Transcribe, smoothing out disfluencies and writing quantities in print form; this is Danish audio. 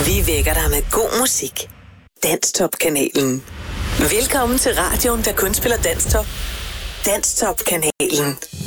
Vi vækker dig med god musik. Danstop-kanalen. Velkommen til radioen, der kun spiller Danstop. Danstop-kanalen.